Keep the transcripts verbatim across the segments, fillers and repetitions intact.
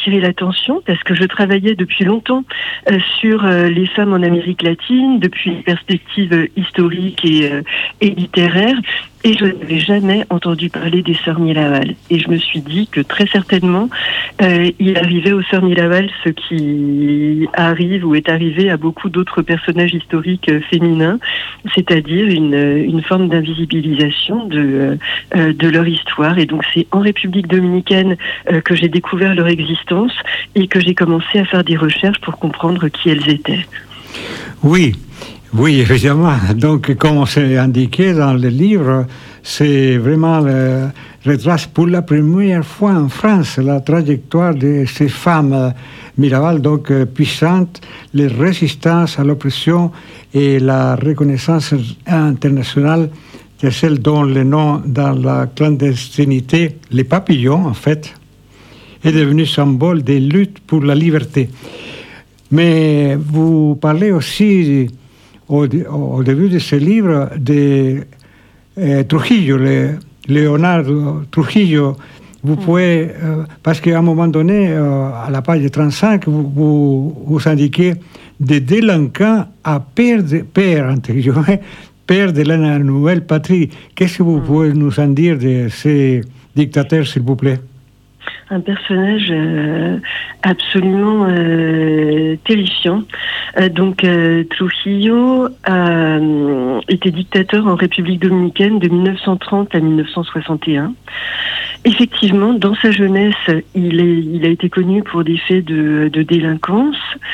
attiré l'attention parce que je travaillais depuis longtemps euh, sur euh, les femmes en Amérique latine, depuis une perspective historique et, euh, et littéraire. Et je n'avais jamais entendu parler des sœurs Milaval. Et je me suis dit que très certainement, euh, il arrivait aux sœurs Milaval ce qui arrive ou est arrivé à beaucoup d'autres personnages historiques euh, féminins, c'est-à-dire une, une forme d'invisibilisation de, euh, de leur histoire. Et donc c'est en République dominicaine euh, que j'ai découvert leur existence et que j'ai commencé à faire des recherches pour comprendre qui elles étaient. Oui. Oui, évidemment. Donc, comme c'est indiqué dans le livre, c'est vraiment le retrace pour la première fois en France la trajectoire de ces femmes Milaval, donc puissantes, les résistances à l'oppression et la reconnaissance internationale de celles dont le nom dans la clandestinité, les papillons en fait, est devenu symbole des luttes pour la liberté. Mais vous parlez aussi Au, au début de ce livre de euh, Trujillo, le, Leonardo Trujillo. Vous mm. pouvez, euh, parce qu'à un moment donné, euh, à la page trente-cinq, vous, vous, vous indiquez des délinquants à père, de, père, entre guillemets, père de la nouvelle patrie. Qu'est-ce que vous mm. pouvez nous en dire de ces dictateurs, s'il vous plaît? Un personnage euh, absolument euh, terrifiant. Euh, donc euh, Trujillo a euh, été dictateur en République dominicaine de mille neuf cent trente à mille neuf cent soixante et un. Effectivement, dans sa jeunesse, il, est, il a été connu pour des faits de, de délinquance.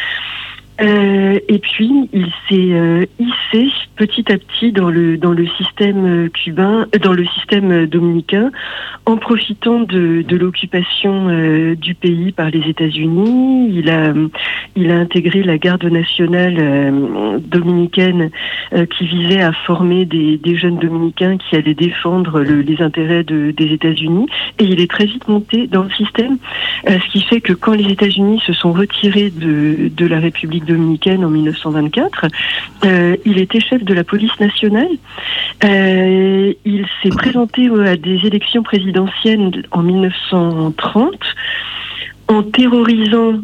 Euh, et puis, il s'est euh, hissé petit à petit dans le dans le système cubain, euh, dans le système dominicain, en profitant de, de l'occupation euh, du pays par les États-Unis. Il a il a intégré la garde nationale euh, dominicaine euh, qui visait à former des, des jeunes dominicains qui allaient défendre le, les intérêts de, des États-Unis. Et il est très vite monté dans le système, euh, ce qui fait que quand les États-Unis se sont retirés de de la République dominicaine en mille neuf cent vingt-quatre, euh, il était chef de la police nationale. Euh, il s'est présenté à des élections présidentielles en mille neuf cent trente en terrorisant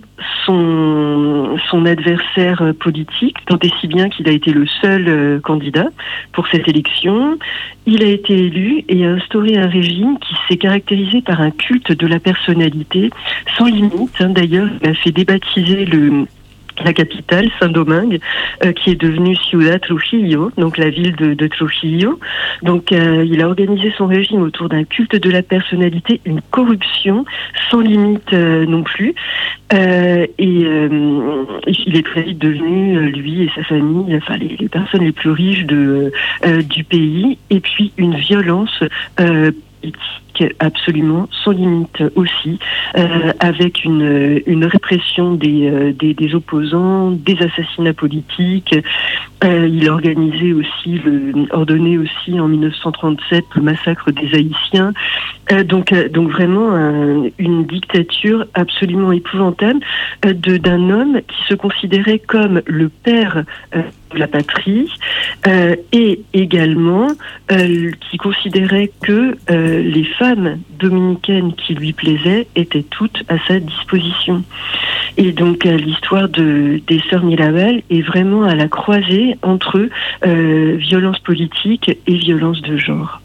son, son adversaire politique, tant et si bien qu'il a été le seul euh, candidat pour cette élection. Il a été élu et a instauré un régime qui s'est caractérisé par un culte de la personnalité sans limite. Hein. D'ailleurs, il a fait débaptiser le la capitale, Saint-Domingue, euh, qui est devenue Ciudad Trujillo, donc la ville de, de Trujillo. Donc euh, il a organisé son régime autour d'un culte de la personnalité, une corruption sans limite euh, non plus. Euh, et euh, il est très vite devenu, euh, lui et sa famille, enfin les, les personnes les plus riches de, euh, du pays. Et puis une violence euh, politique absolument sans limite aussi, euh, avec une, une répression des, euh, des, des opposants, des assassinats politiques. Euh, il a organisé aussi, le, ordonné aussi en mille neuf cent trente-sept le massacre des Haïtiens. Euh, donc, euh, donc vraiment un, une dictature absolument épouvantable euh, de, d'un homme qui se considérait comme le père euh, de la patrie euh, et également euh, qui considérait que euh, les femmes dominicaines qui lui plaisaient étaient toutes à sa disposition. Et donc euh, l'histoire de, des sœurs Milaval est vraiment à la croisée entre euh, violence politique et violence de genre.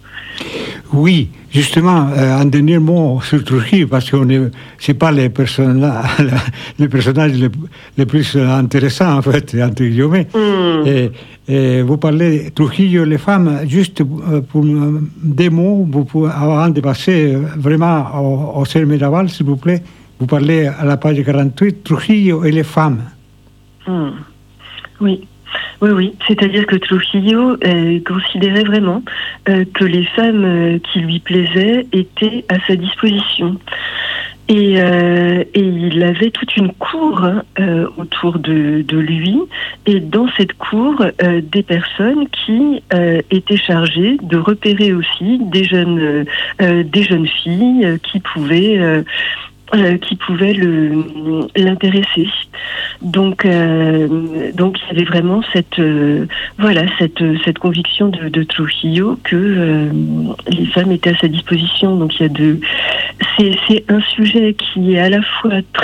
Oui, justement, euh, un dernier mot sur Trujillo, parce que ce n'est pas les personnages, les personnages les, les plus intéressants, en fait, entre guillemets. Mm. Et, et vous parlez de Trujillo, les femmes, juste pour des mots, vous pouvez, avant de passer vraiment au, au Sœurs Milaval, s'il vous plaît, vous parlez à la page quarante-huit, Trujillo et les femmes. Mm. Oui. Oui, oui. C'est-à-dire que Trujillo euh, considérait vraiment euh, que les femmes euh, qui lui plaisaient étaient à sa disposition. Et, euh, et il avait toute une cour euh, autour de, de lui. Et dans cette cour, euh, des personnes qui euh, étaient chargées de repérer aussi des jeunes, euh, des jeunes filles euh, qui pouvaient... Euh, Euh, qui pouvait le, l'intéresser. Donc, euh, donc il y avait vraiment cette, euh, voilà, cette, cette conviction de, de Trujillo que euh, les femmes étaient à sa disposition. Donc il y a de, c'est, c'est un sujet qui est à la fois très